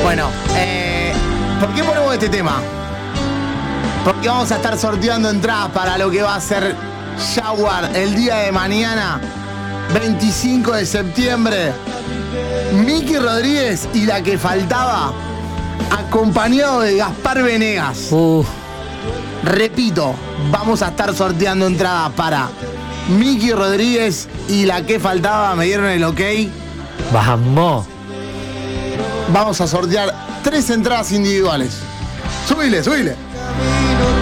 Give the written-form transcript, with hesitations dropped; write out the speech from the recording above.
Bueno, ¿por qué ponemos este tema? Porque vamos a estar sorteando entradas para lo que va a ser Jaguar el día de mañana, 25 de septiembre. Miki Rodríguez y La Que Faltaba, acompañado de Gaspar Venegas. Repito, vamos a estar sorteando entradas para Miki Rodríguez y La Que Faltaba. ¿Me dieron el ok? Vamos. Vamos a sortear 3 entradas individuales. Subile.